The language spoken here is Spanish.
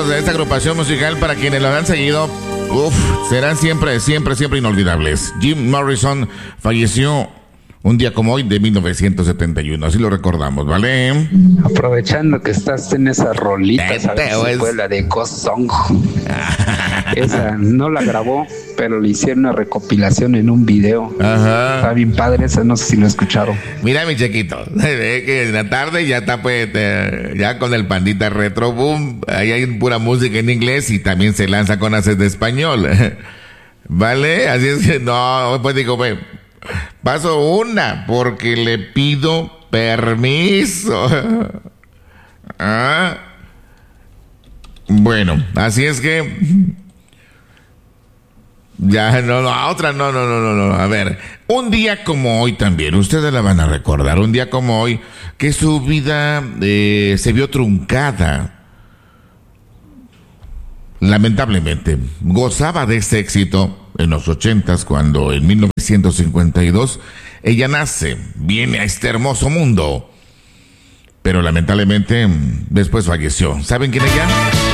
éxitos de esta agrupación musical, para quienes lo han seguido, serán siempre inolvidables. Jim Morrison falleció un día como hoy de 1971, así lo recordamos, ¿vale? Aprovechando que estás en esa rolita, ¿sabes? Fue la de Ghost Song. Esa no la grabó, pero le hicieron una recopilación en un video. Ajá. Está bien padre, esa no sé si lo escucharon. Mira, mi chiquito, ve que en la tarde ya está, pues, ya con el Pandita Retro Boom, ahí hay pura música en inglés y también se lanza con haces de español. ¿Vale? Así es que no, pues digo, paso una, porque le pido permiso. ¿Ah? Bueno, así es que ya, otra, no. A ver, un día como hoy también, ustedes la van a recordar, un día como hoy, que su vida se vio truncada. Lamentablemente, gozaba de este éxito en los 80s, cuando en 1952 ella nace, viene a este hermoso mundo, pero lamentablemente después falleció. ¿Saben quién es ella?